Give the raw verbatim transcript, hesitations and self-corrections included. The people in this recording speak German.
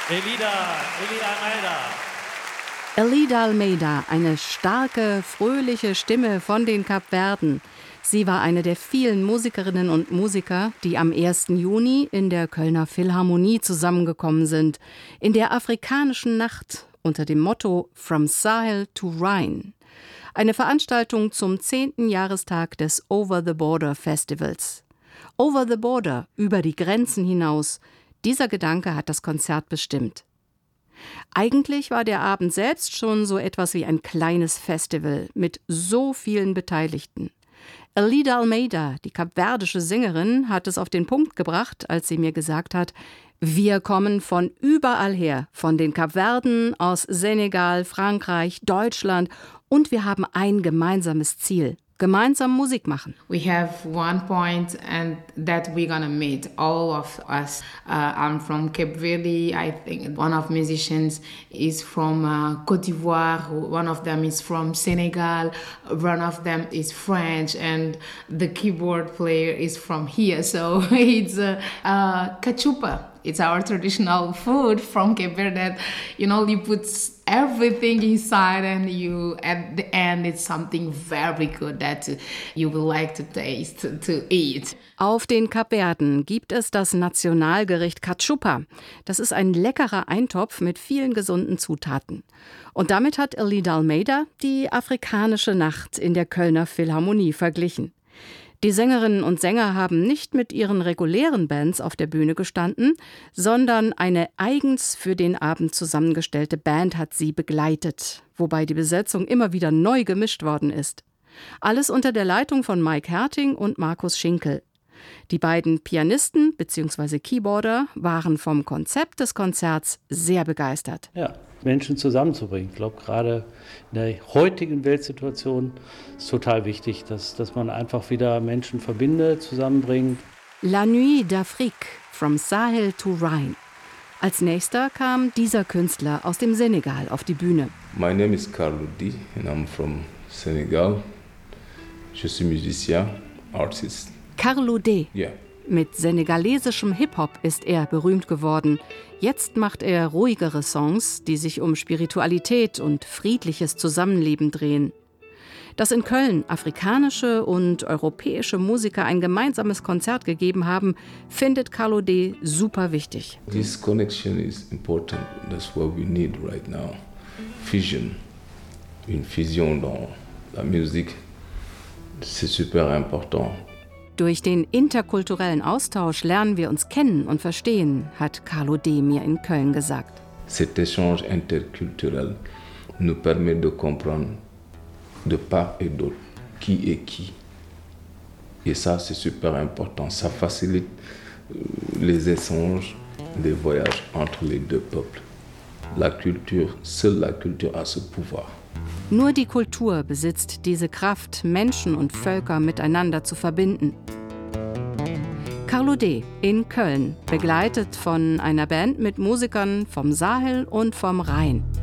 Elida, Elida Almeida. Elida Almeida, eine starke, fröhliche Stimme von den Kapverden. Sie war eine der vielen Musikerinnen und Musiker, die am ersten Juni in der Kölner Philharmonie zusammengekommen sind, in der afrikanischen Nacht unter dem Motto From Sahel to Rhine. Eine Veranstaltung zum zehnten Jahrestag des Over the Border Festivals. Over the Border, über die Grenzen hinaus. Dieser Gedanke hat das Konzert bestimmt. Eigentlich war der Abend selbst schon so etwas wie ein kleines Festival mit so vielen Beteiligten. Elida Almeida, die kapverdische Sängerin, hat es auf den Punkt gebracht, als sie mir gesagt hat, wir kommen von überall her, von den Kapverden, aus Senegal, Frankreich, Deutschland und wir haben ein gemeinsames Ziel. Gemeinsam Musik machen. We have one point and that we're gonna meet, all of us. Uh, I'm from Cape Verde. I think one of musicians is from uh, Côte d'Ivoire. One of them is from Senegal. One of them is French, and the keyboard player is from here. So it's uh, uh, cachupa. It's our traditional food from Cape Verde that, you know, you put everything inside and you, at the end, it's something very good that you will like to taste, to eat. Auf den Kapverden gibt es das Nationalgericht Cachupa. Das ist ein leckerer Eintopf mit vielen gesunden Zutaten. Und damit hat Elida Almeida die afrikanische Nacht in der Kölner Philharmonie verglichen. Die Sängerinnen und Sänger haben nicht mit ihren regulären Bands auf der Bühne gestanden, sondern eine eigens für den Abend zusammengestellte Band hat sie begleitet, wobei die Besetzung immer wieder neu gemischt worden ist. Alles unter der Leitung von Mike Herting und Markus Schinkel. Die beiden Pianisten bzw. Keyboarder waren vom Konzept des Konzerts sehr begeistert. Ja, Menschen zusammenzubringen. Ich glaube, gerade in der heutigen Weltsituation ist total wichtig, dass, dass man einfach wieder Menschen verbindet, zusammenbringt. La Nuit d'Afrique, From Sahel to Rhine. Als nächster kam dieser Künstler aus dem Senegal auf die Bühne. My name is Carlo D and I'm from Senegal. Je suis musicien, artist. Carlo D. Yeah. Mit senegalesischem Hip-Hop ist er berühmt geworden. Jetzt macht er ruhigere Songs, die sich um Spiritualität und friedliches Zusammenleben drehen. Dass in Köln afrikanische und europäische Musiker ein gemeinsames Konzert gegeben haben, findet Carlo D. super wichtig. This connection is important. That's what we need right now. Fusion. Une fusion dans la musique. C'est super important. Durch den interkulturellen Austausch lernen wir uns kennen und verstehen, hat Carlo D. mir in Köln gesagt. Cet échange interculturel nous permet de comprendre de part et d'autre qui est qui. Et ça, c'est super important. Ça facilite les échanges, les voyages entre les deux peuples. La culture, seule la culture a ce pouvoir. Nur die Kultur besitzt diese Kraft, Menschen und Völker miteinander zu verbinden. Carlo D. in Köln, begleitet von einer Band mit Musikern vom Sahel und vom Rhein.